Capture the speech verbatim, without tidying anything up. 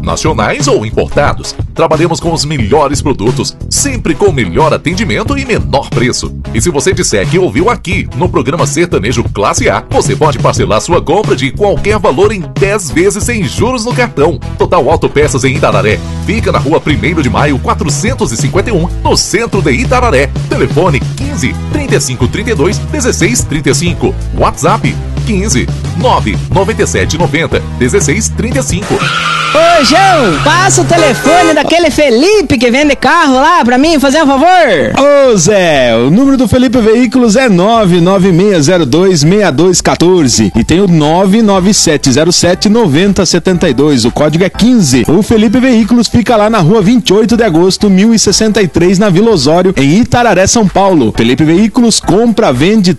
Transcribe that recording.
nacionais ou importados. Trabalhamos com os melhores produtos, sempre com o melhor atendimento e menor preço. E se você disser que ouviu aqui no programa Sertanejo Classe A, você pode parcelar sua compra de qualquer valor em dez vezes sem juros no cartão. Total Autopeças em Itararé. Fica na rua primeiro de maio, quatrocentos e cinquenta e um, no centro de Itararé. Telefone quinze, trinta e cinco, trinta e dois, dezesseis, trinta e cinco. WhatsApp quinze, nove, noventa e sete, noventa, dezesseis, trinta e cinco. Ô, João, passa o telefone daquele Felipe que vende carro lá pra mim, fazer um favor. Ô, Zé, o número do Felipe Veículos é nove nove seis zero dois, seis dois um quatro e tem o nove nove sete zero sete, nove zero sete dois, o código é quinze. O Felipe Veículos fica lá na rua vinte e oito de agosto, mil e sessenta e três, na Vila Osório, em Itararé, São Paulo. Felipe Veículos compra, vende,